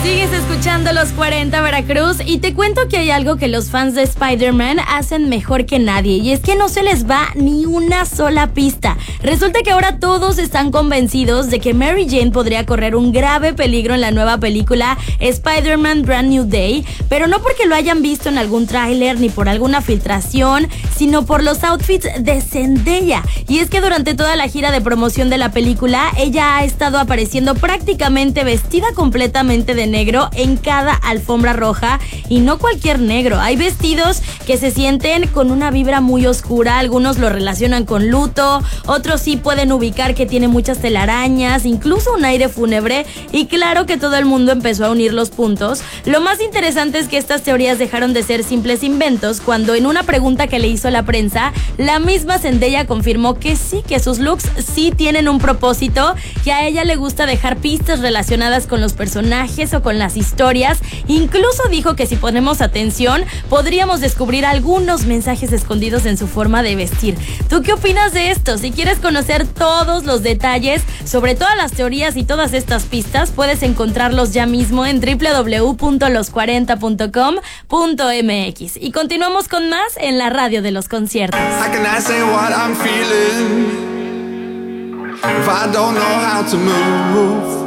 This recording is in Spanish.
Sigues escuchando Los 40 Veracruz y te cuento que hay algo que los fans de Spider-Man hacen mejor que nadie, y es que no se les va ni una sola pista. Resulta que ahora todos están convencidos de que Mary Jane podría correr un grave peligro en la nueva película Spider-Man Brand New Day, pero no porque lo hayan visto en algún tráiler ni por alguna filtración, sino por los outfits de Zendaya. Y es que durante toda la gira de promoción de la película, ella ha estado apareciendo prácticamente vestida completamente de negro en cada alfombra roja, y no cualquier negro. Hay vestidos que se sienten con una vibra muy oscura, algunos lo relacionan con luto, otros sí pueden ubicar que tiene muchas telarañas, incluso un aire fúnebre, y claro que todo el mundo empezó a unir los puntos. Lo más interesante es que estas teorías dejaron de ser simples inventos cuando en una pregunta que le hizo la prensa, la misma Zendaya confirmó que sí, que sus looks sí tienen un propósito, que a ella le gusta dejar pistas relacionadas con los personajes o con las historias. Incluso dijo que si ponemos atención podríamos descubrir algunos mensajes escondidos en su forma de vestir. ¿Tú qué opinas de esto? Si quieres conocer todos los detalles sobre todas las teorías y todas estas pistas, puedes encontrarlos ya mismo en www.los40.com.mx. Y continuamos con más en la radio de los conciertos. How can I say what I'm feeling if I don't know how to move?